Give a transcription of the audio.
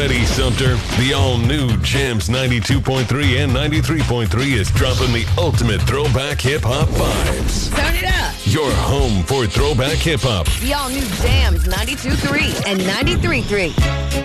ready, Sumter. The all-new Jams 92.3 and 93.3 is dropping the ultimate throwback hip-hop vibes. Turn it up. Your home for throwback hip-hop. The all-new Jams 92.3 and 93.3.